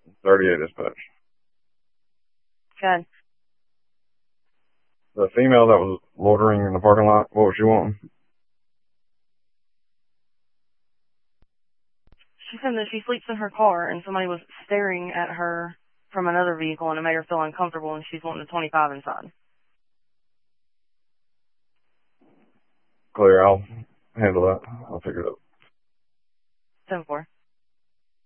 38 dispatch. Good. The female that was loitering in the parking lot, what was she wanting? She said that she sleeps in her car and somebody was staring at her from another vehicle and it made her feel uncomfortable and she's wanting a 25 inside. Clear, I'll handle that. I'll figure it out. 10-4.